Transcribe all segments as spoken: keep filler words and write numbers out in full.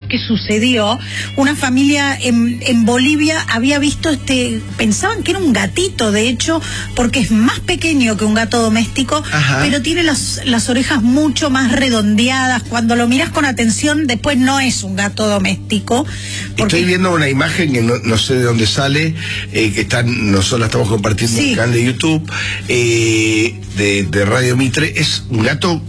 que sucedió, una familia en, en Bolivia había visto este, pensaban que era un gatito, de hecho, porque es más pequeño que un gato doméstico, Ajá. pero tiene las, las orejas mucho más redondeadas. Cuando lo miras con atención, después no es un gato doméstico. Porque... Estoy viendo una imagen que no, no sé de dónde sale, eh, que están, nosotros la estamos compartiendo sí. en el canal de YouTube, eh, de, de Radio Mitre. Es un gato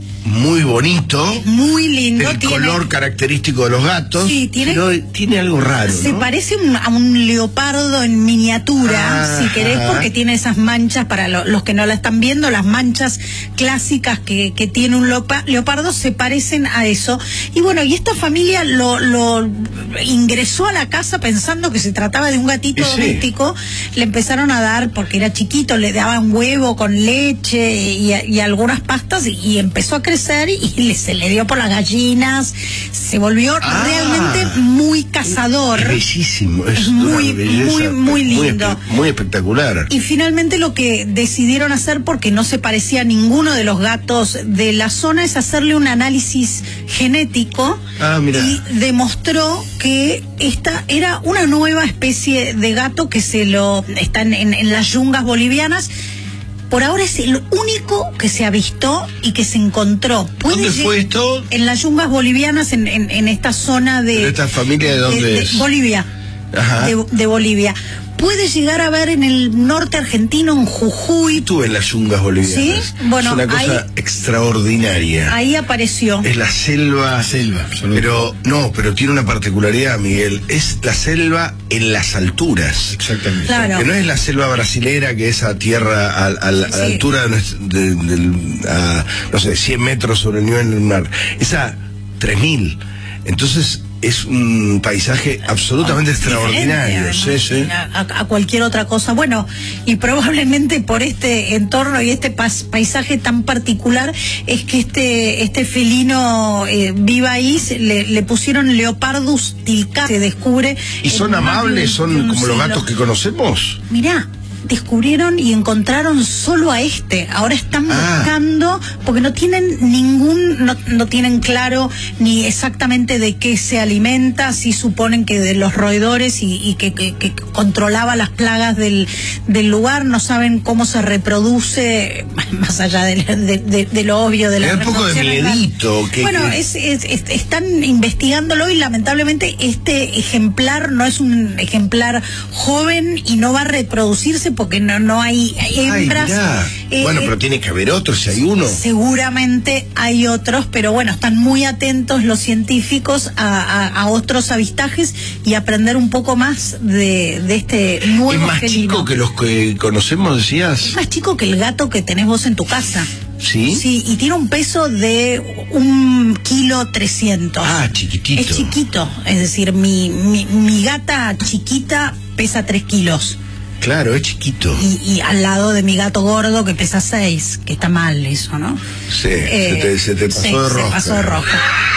muy bonito, es muy lindo, el tiene... color característico de los gatos, sí, tiene... pero tiene algo raro, se ¿no? parece un, a un leopardo en miniatura, ah, si querés, ajá. porque tiene esas manchas, para lo, los que no la están viendo, las manchas clásicas que, que tiene un leopa, leopardo se parecen a eso. Y bueno, y esta familia lo, lo ingresó a la casa pensando que se trataba de un gatito sí. doméstico. Le empezaron a dar, porque era chiquito, le daban huevo con leche y, y algunas pastas, y, y empezó a crecer y le, se le dio por las gallinas, se volvió ah, realmente muy cazador. Es bellísimo, es, es muy, belleza, muy, muy lindo. Muy, muy espectacular. Y finalmente lo que decidieron hacer, porque no se parecía a ninguno de los gatos de la zona, es hacerle un análisis genético ah, y demostró que esta era una nueva especie de gato que se lo está en, en, en las yungas bolivianas. Por ahora es el único que se avistó y que se encontró. ¿Dónde fue esto? En las yungas bolivianas, en, en, en esta zona de... ¿De esta familia de dónde de, es? De Bolivia. Ajá. De, de Bolivia. Puede llegar a ver en el norte argentino, en Jujuy. Estuve en las yungas bolivianas. ¿Sí? Bueno, es una cosa ahí, extraordinaria. Ahí apareció. Es la selva. Selva, pero no, pero tiene una particularidad, Miguel. Es la selva en las alturas. Exactamente. Claro. Que no es la selva brasilera, que es a tierra, a, a, a la sí. altura de, de, de a, no sé, cien metros sobre el nivel del mar. Es a tres mil. Entonces es un paisaje absolutamente oh, extraordinario, sí, sí. A, a cualquier otra cosa. Bueno, y probablemente por este entorno y este pas, paisaje tan particular es que este este felino eh, viva ahí, se, le, le pusieron Leopardus tilca, se descubre. ¿Y son amables? ¿Son como los gatos que conocemos? Mirá, descubrieron y encontraron solo a este. Ahora están ah. buscando, porque no tienen ningún, no, no tienen claro ni exactamente de qué se alimenta, si suponen que de los roedores y, y que, que, que controlaba las plagas del, del lugar, no saben cómo se reproduce, más allá de, de, de, de lo obvio de la reproducción. Un poco de miedito. Que, bueno, que... Es, es, es, están investigándolo y lamentablemente este ejemplar no es un ejemplar joven y no va a reproducirse porque no no hay, hay hembras. Eh, bueno, pero tiene que haber otros, si hay uno. Seguramente hay otros, pero bueno, están muy atentos los científicos a, a, a otros avistajes y aprender un poco más de, de este nuevo. ¿Es más felino. chico que los que conocemos, decías? Es más chico que el gato que tenés vos en tu casa. ¿Sí? Sí, y tiene un peso de un kilo trescientos. Ah, chiquitito. Es chiquito, es decir, mi, mi, mi gata chiquita pesa tres kilos. Claro, es chiquito. Y, y al lado de mi gato gordo que pesa seis, que está mal eso, ¿no? Sí, eh, se, te, se te pasó sí, de roja. Se pasó de roja.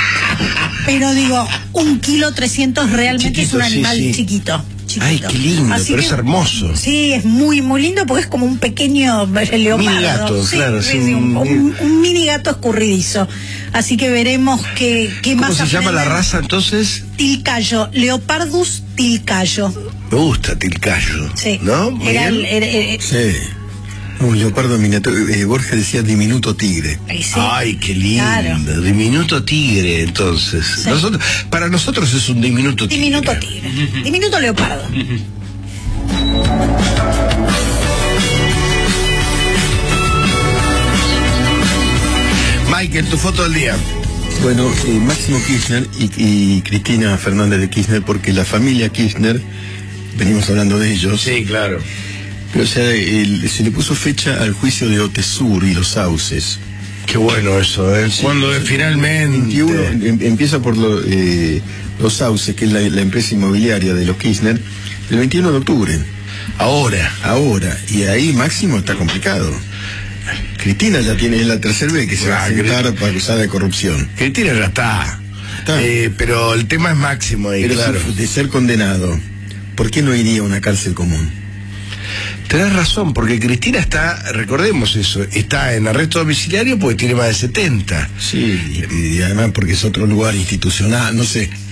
Pero digo, un kilo trescientos realmente chiquito, es un animal sí, sí. chiquito. Chiquito. Ay, qué lindo, así pero que, es hermoso. Sí, es muy, muy lindo porque es como un pequeño leopardo. Mini gato, sí, claro. Sí, sí, sí, un, un, un, un mini gato escurridizo. Así que veremos qué, qué ¿Cómo más se llama la raza entonces? Tilcayo, Leopardus tilcayo. Me gusta tilcayo. Sí. ¿No? Era el, era, era, sí. Un leopardo miniatura. Eh, Borges decía diminuto tigre. Sí, ay, qué lindo. Claro. Diminuto tigre, entonces. Sí. Nosotros, para nosotros es un diminuto tigre. Diminuto tigre. Diminuto leopardo. Michael, tu foto del día. Bueno, eh, Máximo Kirchner y, y Cristina Fernández de Kirchner, porque la familia Kirchner, venimos hablando de ellos. Sí, claro. Pero o sea, el, se le puso fecha al juicio de Otesur y los sauces. Qué bueno eso, ¿eh? Sí, cuando sí, finalmente... veintiuno, em, empieza por lo, eh, los sauces, que es la, la empresa inmobiliaria de los Kirchner, el veintiuno de octubre. Ahora. Ahora. Y ahí Máximo está complicado. Cristina ya tiene la tercera vez que se va a sentar para acusar de corrupción. Cristina ya está. está. Eh, pero el tema es Máximo ahí, pero claro. De ser condenado, ¿por qué no iría a una cárcel común? Tenés razón, porque Cristina está, recordemos eso, está en arresto domiciliario porque tiene más de setenta. Sí, y, y además porque es otro lugar institucional, no sé.